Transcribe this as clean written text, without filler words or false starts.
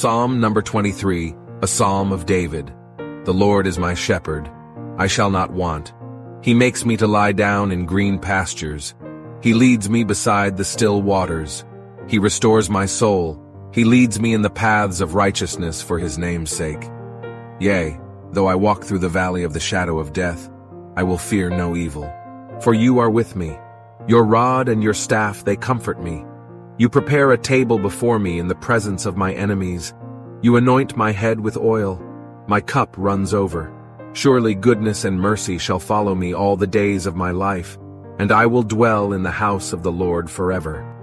Psalm number 23, a psalm of David. The Lord is my shepherd. I shall not want. He makes me to lie down in green pastures. He leads me beside the still waters. He restores my soul. He leads me in the paths of righteousness for his name's sake. Yea, though I walk through the valley of the shadow of death, I will fear no evil. For you are with me. Your rod and your staff, they comfort me. You prepare a table before me in the presence of my enemies. You anoint my head with oil. My cup runs over. Surely goodness and mercy shall follow me all the days of my life, and I will dwell in the house of the Lord forever.